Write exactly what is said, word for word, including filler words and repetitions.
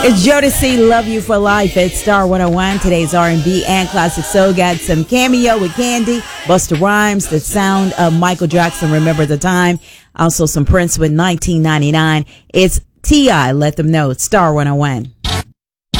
It's Jodeci, Love You for Life at Star one oh one. Today's R and B and classic soul. Got some Cameo with Candy, Busta Rhymes, the sound of Michael Jackson, Remember the Time. Also some Prince with nineteen ninety-nine. It's T I, Let Them Know. Star one oh one.